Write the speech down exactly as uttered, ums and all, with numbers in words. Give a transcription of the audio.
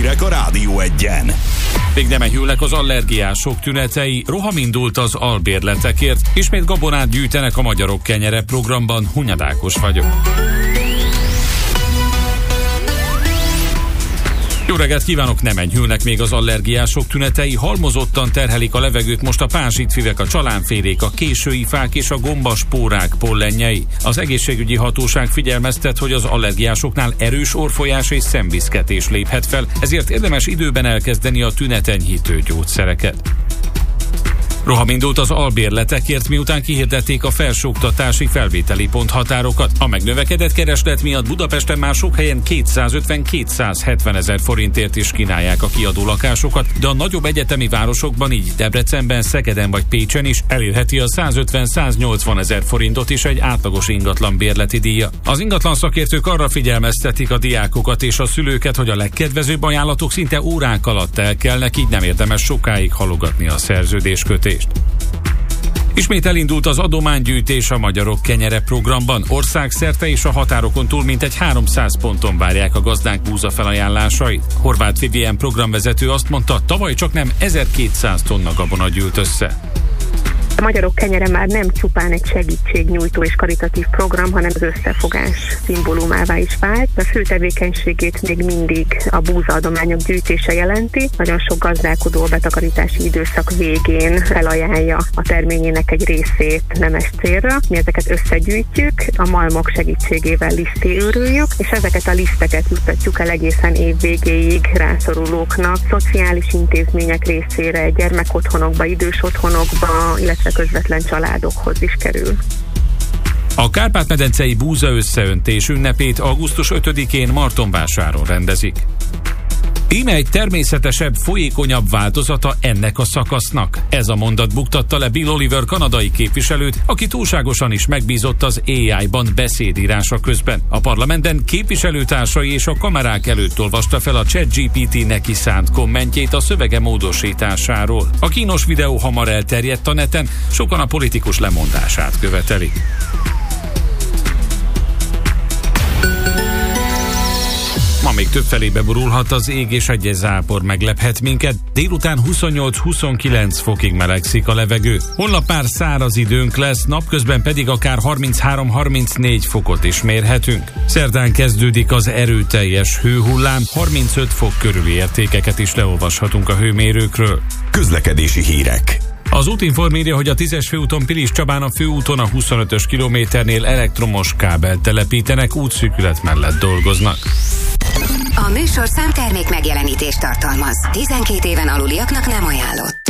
hírek a Rádió Egyen. Még nem enyhülnek az allergiások tünetei, roham indult az albérletekért, ismét gabonát gyűjtenek a Magyarok Kenyere programban. Hunyad Ákos vagyok. Jó reggelt kívánok, nem enyhülnek még az allergiások tünetei, halmozottan terhelik a levegőt most a pázsitfüvek, a csalánfélék, a késői fák és a gombaspórák pollenjei. Az egészségügyi hatóság figyelmeztet, hogy az allergiásoknál erős orrfolyás és szemviszketés léphet fel, ezért érdemes időben elkezdeni a tünetenyhítő gyógyszereket. Roham indult az albérletekért, miután kihirdették a felsőoktatási felvételi ponthatárokat. A megnövekedett kereslet miatt Budapesten már sok helyen kétszázötven-kétszázhetven ezer forintért is kínálják a kiadó lakásokat, de a nagyobb egyetemi városokban, így Debrecenben, Szegeden vagy Pécsen is elérheti a százötven-száznyolcvan ezer forintot is egy átlagos ingatlan bérleti díja. Az ingatlan szakértők arra figyelmeztetik a diákokat és a szülőket, hogy a legkedvezőbb ajánlatok szinte órák alatt elkelnek, így nem érdemes sokáig halogatni a szerződéskötést. Ismét elindult az adománygyűjtés a Magyarok Kenyere programban. Országszerte és a határokon túl mintegy háromszáz ponton várják a gazdák búza felajánlásait. Horváth Vivien programvezető azt mondta, tavaly csak nem ezerkétszáz tonna gabona gyűlt össze. A Magyarok Kenyere már nem csupán egy segítségnyújtó és karitatív program, hanem az összefogás szimbólumává is vált. A fő tevékenységét még mindig a búzaadományok gyűjtése jelenti. Nagyon sok gazdálkodó a betakarítási időszak végén felajánlja a terményének egy részét nemes célra. Mi ezeket összegyűjtjük, a malmok segítségével liszté őrüljük, és ezeket a liszteket juttatjuk el egészen év végéig rászorulóknak, szociális intézmények részére, gyermekotthonokba, idős otthonokba, illetve közvetlen családokhoz is kerül. A Kárpát-medencei búza összeöntés ünnepét augusztus ötödikén Martonvásáron rendezik. Íme egy természetesebb, folyékonyabb változata ennek a szakasznak. Ez a mondat buktatta le Bill Oliver kanadai képviselőt, aki túlságosan is megbízott az á í-ban beszédírása közben. A parlamentben képviselőtársai és a kamerák előtt olvasta fel a ChatGPT neki szánt kommentjét a szövege módosításáról. A kínos videó hamar elterjedt a neten, sokan a politikus lemondását követelik. Ma még többfelé beborulhat az ég, és egy zápor meglephet minket. Délután huszonnyolc-huszonkilenc fokig melegszik a levegő. Holnap már száraz időnk lesz, napközben pedig akár harminchárom-harmincnégy fokot is mérhetünk. Szerdán kezdődik az erőteljes hőhullám, harmincöt fok körüli értékeket is leolvashatunk a hőmérőkről. Közlekedési hírek. Az Útinform írja, hogy a tízes főúton Pilis Csabán a főúton a huszonötös kilométernél elektromos kábelt telepítenek, útszűkület mellett dolgoznak. A műsorszám termék megjelenítést tartalmaz. tizenkét éven aluliaknak nem ajánlott.